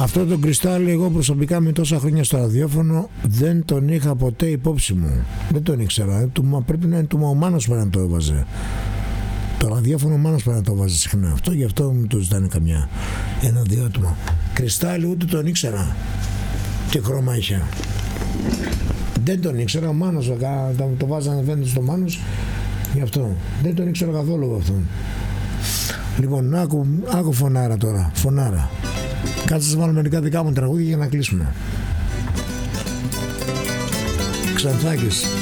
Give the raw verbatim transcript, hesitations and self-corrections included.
Αυτό τον Κρυστάλλι εγώ προσωπικά με τόσα χρόνια στο ραδιόφωνο δεν τον είχα ποτέ υπόψη μου. Δεν τον ήξερα. Του, πρέπει να είναι του ο Μάνος πρέπει να το έβαζε. Το ραδιόφωνο ο Μάνος πρέπει να το βάζει συχνά. Αυτό γι' αυτό μου το ζητάνε καμιά ένα-δύο άτομα. Κρυστάλλι ούτε τον ήξερα. Τι χρώμα είχε. Δεν τον ήξερα. Ο Μάνος το βάζανε φαίνεται στο Μάνος. Γι' αυτό. Δεν τον ήξερα καθόλου αυτόν. Λοιπόν, άκου, άκου φωνάρα τώρα. Φωνάρα. Κάτσε να βάλω μερικά δικά μου τραγούδια για να κλείσουμε. Ξανθάκης.